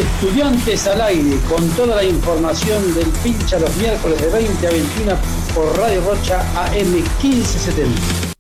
Estudiantes al Aire, con toda la información del pincha los miércoles de 20 a 21 por Radio Rocha AM 1570.